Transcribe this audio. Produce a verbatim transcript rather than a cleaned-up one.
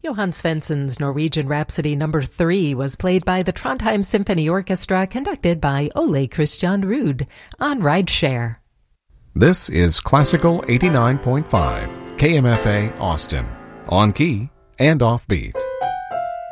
Johann Svensson's Norwegian Rhapsody number three was played by the Trondheim Symphony Orchestra, conducted by Ole Christian Ruud on Rideshare. This is Classical eighty-nine point five, K M F A Austin, on key and offbeat.